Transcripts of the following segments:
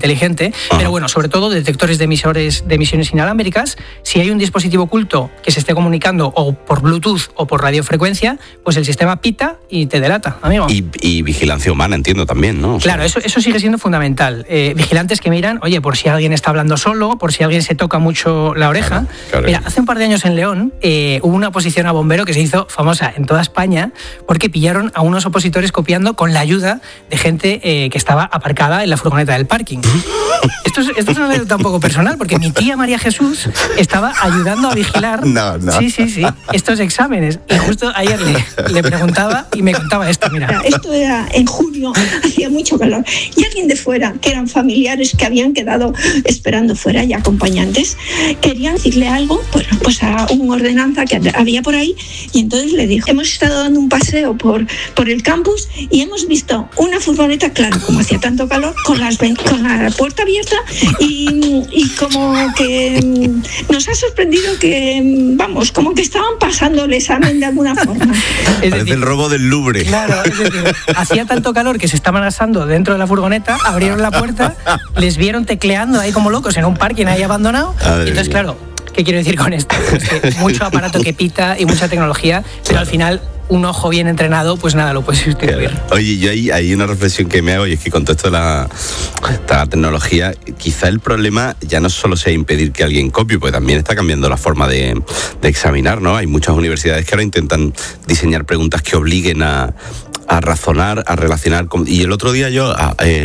inteligente, pero bueno, sobre todo detectores de emisiones inalámbricas. Si hay un dispositivo oculto que se esté comunicando o por Bluetooth o por radiofrecuencia, pues el sistema pita y te delata, amigo. Y vigilancia humana, entiendo también, ¿no? Claro, eso sigue siendo fundamental. Vigilantes que miran, oye, por si alguien está hablando solo, por si alguien se toca mucho la oreja. Claro. Mira, hace un par de años en León hubo una oposición a bombero que se hizo famosa en toda España porque pillaron a unos opositores copiando con la ayuda de gente que estaba aparcada en la furgoneta del parking. Esto es una anécdota un poco personal, porque mi tía María Jesús estaba ayudando a vigilar sí, estos exámenes. Y justo ayer le preguntaba y me contaba esto, mira. Esto era en junio, hacía mucho calor. Y alguien de fuera, que eran familiares que habían quedado esperando fuera y acompañantes, querían decirle algo, bueno, pues a un ordenanza que había por ahí, y entonces le dijo, hemos estado dando un paseo por el campus y hemos visto una furgoneta, claro, como hacía tanto calor, con la puerta abierta y como que nos ha sorprendido que, vamos, como que estaban pasando el examen de alguna forma. Parece el robo del Louvre. Claro, es decir, hacía tanto calor que se estaban asando dentro de la furgoneta, abrieron la puerta, les vieron tecleando ahí como locos en un parking ahí abandonado, y entonces, claro, ¿qué quiero decir con esto? Pues que mucho aparato que pita y mucha tecnología, pero al final un ojo bien entrenado, pues nada, lo puedes sustituir. Oye, yo hay una reflexión que me hago, y es que con todo esto de la tecnología, quizá el problema ya no solo sea impedir que alguien copie, pues también está cambiando la forma de examinar, ¿no? Hay muchas universidades que ahora intentan diseñar preguntas que obliguen a razonar, a relacionar. Y el otro día yo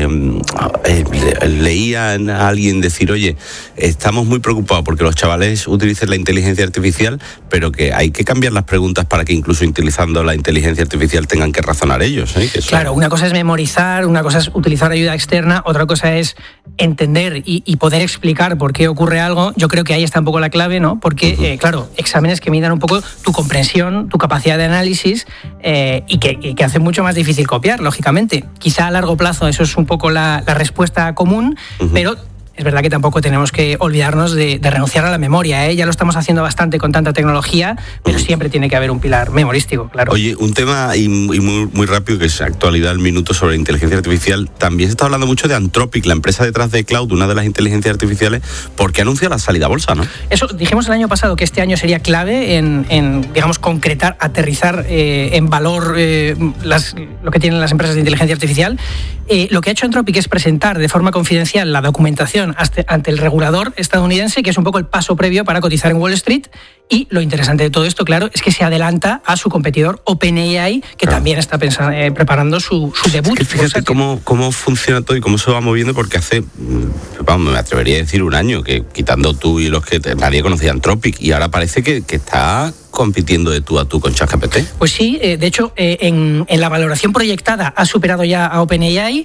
leía a alguien decir, oye, estamos muy preocupados porque los chavales utilicen la inteligencia artificial, pero que hay que cambiar las preguntas para que incluso utilizando la inteligencia artificial tengan que razonar ellos, ¿eh? Claro, una cosa es memorizar, una cosa es utilizar ayuda externa, otra cosa es entender y poder explicar por qué ocurre algo. Yo creo que ahí está un poco la clave, ¿no? Porque, claro, exámenes que midan un poco tu comprensión, tu capacidad de análisis y que hacen mucho más difícil copiar, lógicamente. Quizá a largo plazo eso es un poco la respuesta común, pero es verdad que tampoco tenemos que olvidarnos de renunciar a la memoria, ¿eh? Ya lo estamos haciendo bastante con tanta tecnología, pero siempre tiene que haber un pilar memorístico, claro. Oye, un tema y muy rápido, que es actualidad al minuto, sobre inteligencia artificial. También se está hablando mucho de Anthropic, la empresa detrás de Cloud, una de las inteligencias artificiales, porque anuncia la salida a bolsa, ¿no? Eso dijimos el año pasado, que este año sería clave en digamos, concretar, aterrizar en valor lo que tienen las empresas de inteligencia artificial. Lo que ha hecho Anthropic es presentar de forma confidencial la documentación ante el regulador estadounidense, que es un poco el paso previo para cotizar en Wall Street. Y lo interesante de todo esto, claro, es que se adelanta a su competidor OpenAI, que también está preparando su debut. Es que fíjate cómo funciona todo y cómo se va moviendo, porque hace, me atrevería a decir, un año, que quitando tú y los que nadie conocía Anthropic, y ahora parece que está compitiendo de tú a tú con ChatGPT. Pues sí, de hecho, en la valoración proyectada ha superado ya a OpenAI.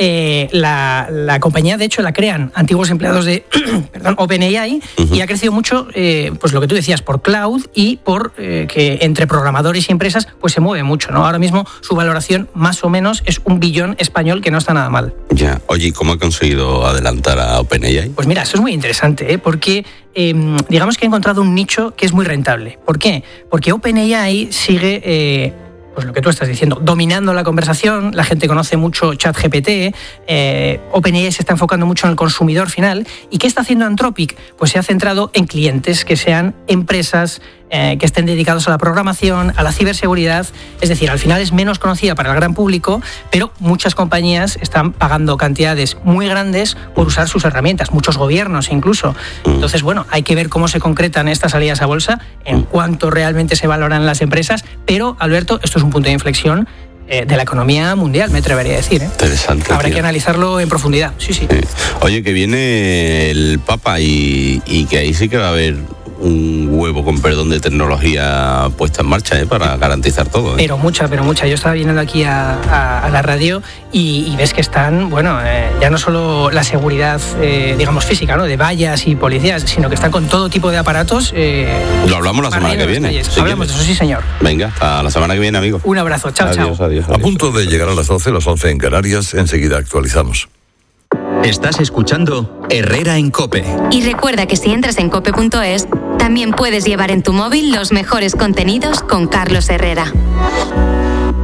La compañía, de hecho, la crean antiguos empleados de OpenAI, y ha crecido mucho, pues lo que tú decías, por cloud y por que entre programadores y empresas pues se mueve mucho, ¿no? Ahora mismo su valoración más o menos es $1 billón español, que no está nada mal. Ya. Oye, ¿y cómo ha conseguido adelantar a OpenAI? Pues mira, eso es muy interesante, porque digamos que ha encontrado un nicho que es muy rentable. ¿Por qué? Porque OpenAI sigue pues lo que tú estás diciendo, dominando la conversación. La gente conoce mucho ChatGPT, OpenAI se está enfocando mucho en el consumidor final. ¿Y qué está haciendo Anthropic? Pues se ha centrado en clientes que sean empresas que estén dedicados a la programación, a la ciberseguridad. Es decir, al final es menos conocida para el gran público, pero muchas compañías están pagando cantidades muy grandes por usar sus herramientas, muchos gobiernos incluso. Entonces, bueno, hay que ver cómo se concretan estas salidas a bolsa, en cuánto realmente se valoran las empresas, pero, Alberto, esto es un punto de inflexión de la economía mundial, me atrevería a decir, ¿eh? Interesante. Habrá que analizarlo en profundidad, sí. Oye, que viene el Papa y que ahí sí que va a haber un huevo, con perdón, de tecnología puesta en marcha, para garantizar todo, ¿eh? Pero mucha. Yo estaba viniendo aquí a la radio y ves que están, ya no solo la seguridad, digamos, física, ¿no?, de vallas y policías, sino que están con todo tipo de aparatos. Lo hablamos la semana que viene. Hablamos de eso, sí, señor. Venga, hasta la semana que viene, amigo. Un abrazo, chao. Adiós. A punto de llegar a las 12, las 11 en Canarias, enseguida actualizamos. Estás escuchando Herrera en COPE. Y recuerda que si entras en cope.es, también puedes llevar en tu móvil los mejores contenidos con Carlos Herrera.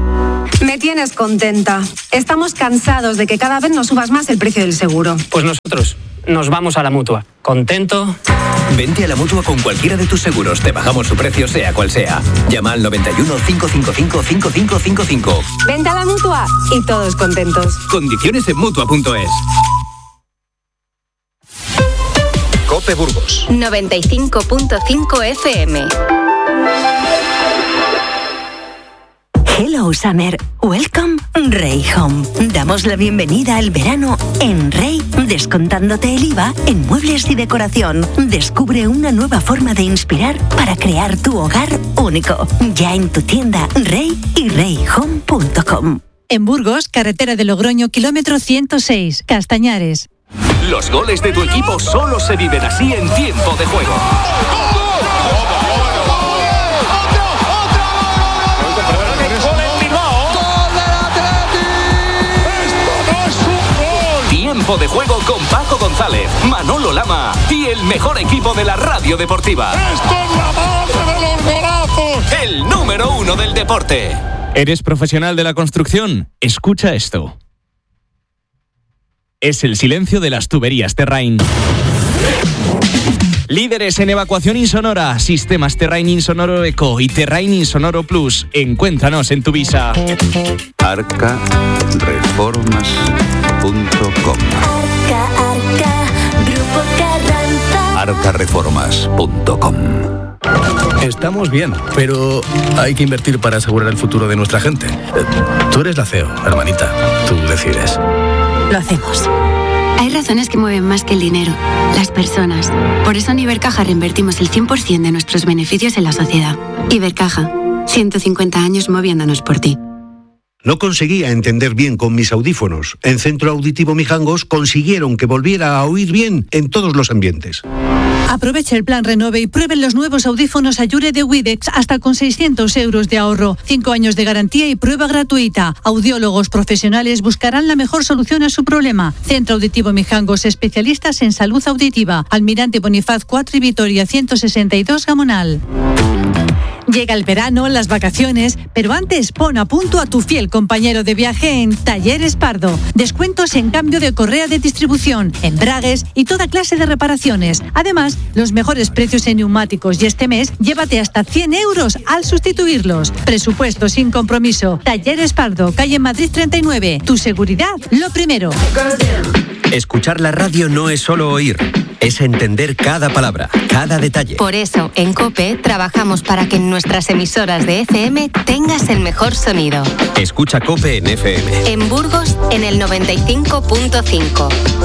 Me tienes contenta. Estamos cansados de que cada vez nos subas más el precio del seguro. Pues nosotros nos vamos a la Mutua. ¿Contento? Vente a la Mutua con cualquiera de tus seguros. Te bajamos su precio, sea cual sea. Llama al 91 555 5555. Vente a la Mutua y todos contentos. Condiciones en Mutua.es. COPE Burgos 95.5 FM. Hello Summer, welcome Rey Home. Damos la bienvenida al verano en Rey, descontándote el IVA en muebles y decoración. Descubre una nueva forma de inspirar para crear tu hogar único. Ya en tu tienda Rey y reyhome.com. En Burgos, carretera de Logroño, kilómetro 106, Castañares. Los goles de tu equipo solo se viven así en tiempo de juego. Tiempo de juego con Paco González, Manolo Lama y el mejor equipo de la radio deportiva. ¡Esto es la base de los golazos! El número 1 del deporte. ¿Eres profesional de la construcción? Escucha esto. Es el silencio de las tuberías Terrain. Líderes en evacuación insonora, sistemas Terrain Insonoro Eco y Terrain Insonoro Plus. Encuéntranos en Tuvisa. Arcareformas.com. Grupo Carranza. Arcareformas.com. Estamos bien, pero hay que invertir para asegurar el futuro de nuestra gente. Tú eres la CEO, hermanita. Tú decides. Lo hacemos. Hay razones que mueven más que el dinero, las personas. Por eso en Ibercaja reinvertimos el 100% de nuestros beneficios en la sociedad. Ibercaja, 150 años moviéndonos por ti. No conseguía entender bien con mis audífonos. En Centro Auditivo Mijangos consiguieron que volviera a oír bien en todos los ambientes. Aproveche el plan Renove y prueben los nuevos audífonos Ayure de Widex hasta con 600 euros de ahorro. 5 años de garantía y prueba gratuita. Audiólogos profesionales buscarán la mejor solución a su problema. Centro Auditivo Mijangos, especialistas en salud auditiva. Almirante Bonifaz 4 y Vitoria 162 Gamonal. Llega el verano, las vacaciones, pero antes pon a punto a tu fiel compañero de viaje en Talleres Pardo. Descuentos en cambio de correa de distribución, embragues y toda clase de reparaciones. Además, los mejores precios en neumáticos y este mes, llévate hasta 100 euros al sustituirlos. Presupuesto sin compromiso. Talleres Pardo, calle Madrid 39. Tu seguridad, lo primero. Escuchar la radio no es solo oír, es entender cada palabra, cada detalle. Por eso, en COPE, trabajamos para que en nuestras emisoras de FM tengas el mejor sonido. Escucha COPE en FM. En Burgos, en el 95.5.